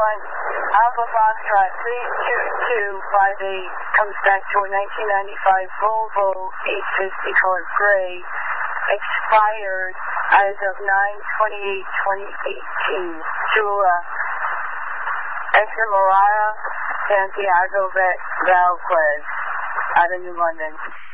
Alpha Foxtrot 32258 comes back to a 1995 Volvo 854 Gray, expired as of 9/28/2018 to Edgar Morara, Santiago Valquez out of New London.